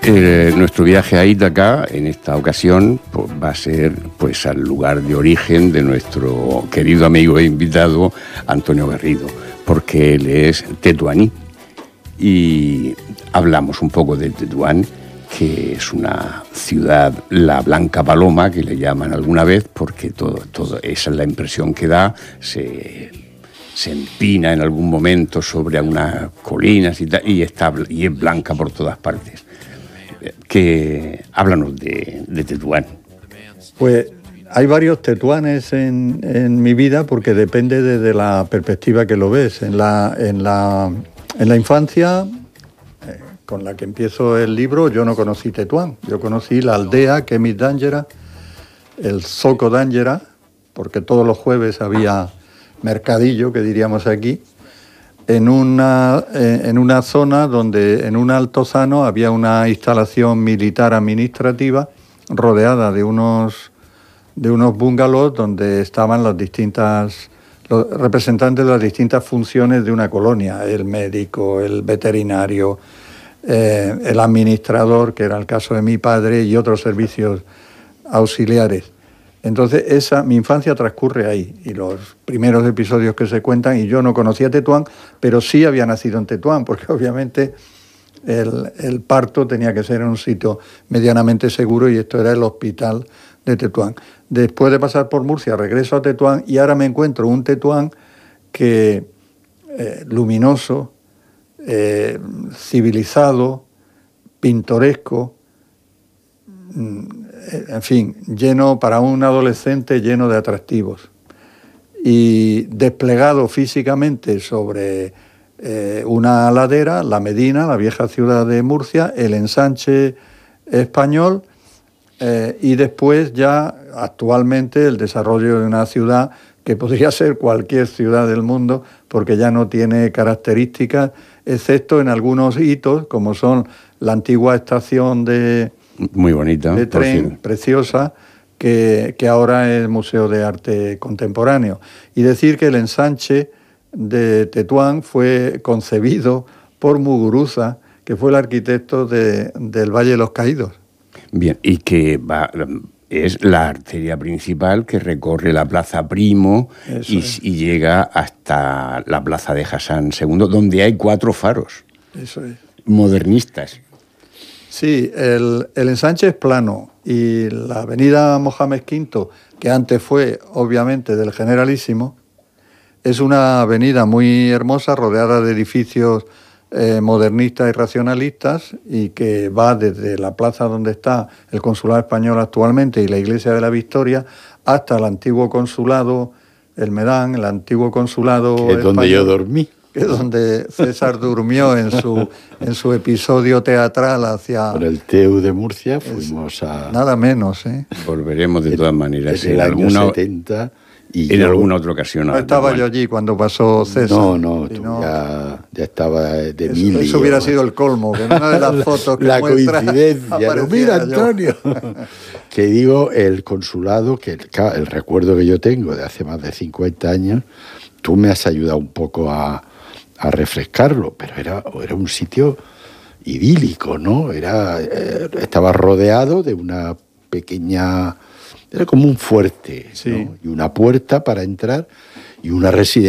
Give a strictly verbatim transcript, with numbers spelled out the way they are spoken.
Eh, nuestro viaje a Ítaca, en esta ocasión, pues, va a ser pues, al lugar de origen de nuestro querido amigo e invitado Antonio Garrido, porque él es tetuaní. Y hablamos un poco de Tetuán, que es una ciudad, la Blanca Paloma, que le llaman alguna vez, porque todo, todo, esa es la impresión que da. Se, se empina en algún momento sobre unas colinas y, tal, y, está, y es blanca por todas partes. Que háblanos de, de Tetuán. Pues hay varios Tetuanes en, en mi vida, porque depende de, de la perspectiva que lo ves. En la, en la, en la infancia, eh, con la que empiezo el libro, yo no conocí Tetuán. Yo conocí la aldea Kemis d'Àngera, el Zoco d'Àngera, porque todos los jueves había mercadillo, que diríamos aquí, en una, eh, en una zona donde en un altozano había una instalación militar administrativa rodeada de unos, de unos bungalows donde estaban las distintas, los representantes de las distintas funciones de una colonia, el médico, el veterinario, eh, el administrador, que era el caso de mi padre, y otros servicios auxiliares. Entonces, esa, mi infancia transcurre ahí, y los primeros episodios que se cuentan, y yo no conocía Tetuán, pero sí había nacido en Tetuán, porque obviamente el, el parto tenía que ser en un sitio medianamente seguro, y esto era el hospital de Tetuán. Después de pasar por Murcia, regreso a Tetuán, y ahora me encuentro un Tetuán que, eh, luminoso, eh, civilizado, pintoresco, en fin, lleno para un adolescente, lleno de atractivos, y desplegado físicamente sobre eh, una ladera, la Medina, la vieja ciudad de Murcia, el ensanche español, eh, y después ya actualmente el desarrollo de una ciudad que podría ser cualquier ciudad del mundo, porque ya no tiene características, excepto en algunos hitos, como son la antigua estación de Muy bonita, de tren, preciosa, que, que ahora es Museo de Arte Contemporáneo. Y decir que el ensanche de Tetuán fue concebido por Muguruza, que fue el arquitecto de, del Valle de los Caídos. Bien, y que va, es la arteria principal que recorre la Plaza Primo y, y llega hasta la Plaza de Hassan segundo, donde hay cuatro faros. Eso es. Modernistas. Sí, el, el ensanche es plano, y la avenida Mohamed quinto, que antes fue obviamente del Generalísimo, es una avenida muy hermosa, rodeada de edificios eh, modernistas y racionalistas, y que va desde la plaza donde está el consulado español actualmente y la iglesia de la Victoria hasta el antiguo consulado, el Medán, el antiguo consulado que es donde yo dormí. Que es donde César durmió en su, en su episodio teatral hacia... Por el T E U de Murcia fuimos a... Nada menos, ¿eh? Volveremos de todas maneras. En el año setenta... Y en yo, alguna otra ocasión. No estaba yo allí cuando pasó César. No, no, tú no ya, ya estaba de eso, mil. Eso hubiera sido el colmo, que en una de las fotos que la muestra, coincidencia. No, mira, Antonio. Que digo, el consulado, que el, el recuerdo que yo tengo de hace más de cincuenta años, tú me has ayudado un poco a, a refrescarlo, pero era, era un sitio idílico, ¿no? Era, eh, estaba rodeado de una pequeña... Era como un fuerte, sí. ¿no? Y una puerta para entrar y una residencia